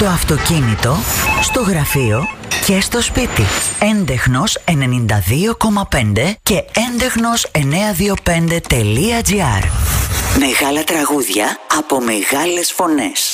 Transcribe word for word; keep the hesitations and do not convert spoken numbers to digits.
στο αυτοκίνητο, στο γραφείο και στο σπίτι. Έντεχνος ενενήντα δύο κόμμα πέντε και έντεχνος εννιακόσια είκοσι πέντε τελεία τζι άρ. Μεγάλα τραγούδια από μεγάλες φωνές.